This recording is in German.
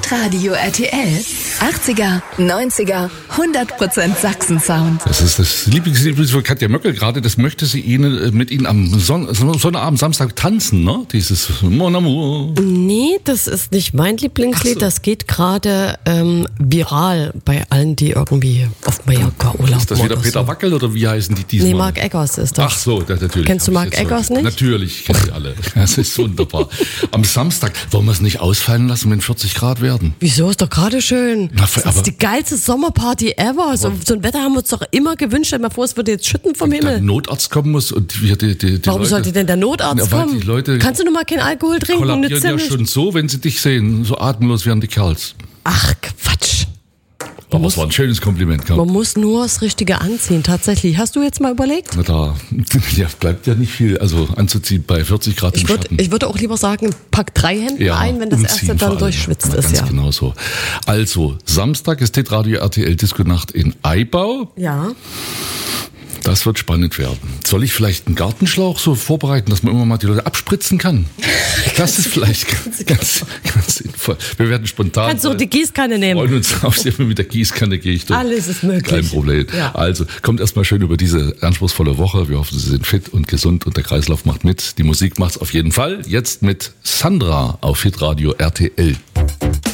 Hitradio RTL. 80er, 90er, 100% Sachsen-Sound. Das ist das Lieblingslied von Katja Möckel gerade. Das möchte sie mit Ihnen am Sonnabend, Samstag tanzen, ne? Dieses Mon Amour. Nee, das ist nicht mein Lieblingslied. So. Das geht gerade viral bei allen, die irgendwie auf Mallorca Urlaub machen. Ist das wieder Peter Wackel oder wie heißen die diesmal? Nee, Marc Eggers ist das. Ach so, das natürlich. Kennst du Marc Eggers nicht? Natürlich, kennen sie alle. Das ist wunderbar. Am Samstag, wollen wir es nicht ausfallen lassen, wenn 40 Grad werden? Wieso? Ist doch gerade schön. Das ist die geilste Sommerparty ever. So ein Wetter haben wir uns doch immer gewünscht. Stell dir mal vor, es würde jetzt schütten vom Himmel. Der Notarzt kommen muss und wir die Warum Leute, sollte denn der Notarzt kommen? Die Leute kannst du nun mal keinen Alkohol trinken? Kollabieren ja schon so, wenn sie dich sehen. So atemlos werden die Kerls. Ach, Quatsch. Aber es war ein schönes Kompliment. Man muss nur das Richtige anziehen, tatsächlich. Hast du jetzt mal überlegt? Na da bleibt ja nicht viel anzuziehen bei 40 Grad im Schatten. Ich würde auch lieber sagen, pack 3 Hemden ein, wenn das erste dann durchschwitzt ist. Ganz genau so. Also, Samstag ist Hitradio RTL Disco-Nacht in Eibau. Ja. Das wird spannend werden. Soll ich vielleicht einen Gartenschlauch so vorbereiten, dass man immer mal die Leute abspritzen kann? Das ist vielleicht ganz sinnvoll. Wir werden spontan. Kannst du auch die Gießkanne nehmen? Freuen uns auf, mit der Gießkanne gehe ich durch. Alles ist möglich. Kein Problem. Ja. Also, kommt erstmal schön über diese anspruchsvolle Woche. Wir hoffen, Sie sind fit und gesund und der Kreislauf macht mit. Die Musik macht's auf jeden Fall. Jetzt mit Sandra auf Hitradio RTL.